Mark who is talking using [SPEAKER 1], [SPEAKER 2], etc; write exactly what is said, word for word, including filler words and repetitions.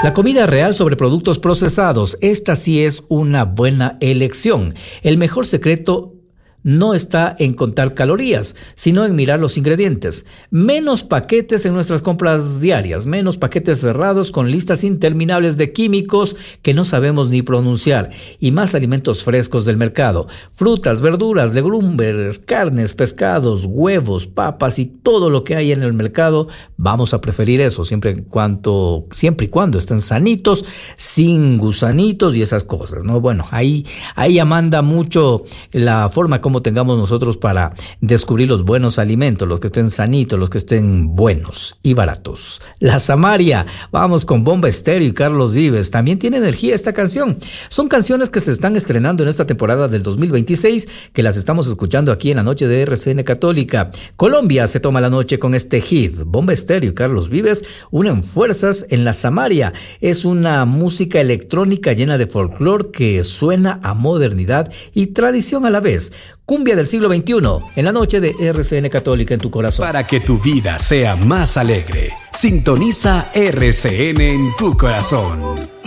[SPEAKER 1] La comida real sobre productos procesados, esta sí es una buena elección. El mejor secreto no está en contar calorías, sino en mirar los ingredientes. Menos paquetes en nuestras compras diarias, menos paquetes cerrados con listas interminables de químicos que no sabemos ni pronunciar y más alimentos frescos del mercado. Frutas, verduras, legumbres, carnes, pescados, huevos, papas y todo lo que hay en el mercado. Vamos a preferir eso siempre y cuando, siempre y cuando estén sanitos, sin gusanitos y esas cosas, ¿no? Bueno, ahí, ahí ya manda mucho la forma como tengamos nosotros para descubrir los buenos alimentos, los que estén sanitos, los que estén buenos y baratos. La Samaria, vamos con Bomba Estéreo y Carlos Vives. También tiene energía esta canción. Son canciones que se están estrenando en esta temporada del dos mil veintiséis, que las estamos escuchando aquí en la noche de R C N Católica. Colombia se toma la noche con este hit. Bomba Estéreo y Carlos Vives unen fuerzas en La Samaria. Es una música electrónica llena de folclore que suena a modernidad y tradición a la vez. Cumbia del siglo veintiuno, en la noche de R C N Católica en tu corazón.
[SPEAKER 2] Para que tu vida sea más alegre, sintoniza R C N en tu corazón.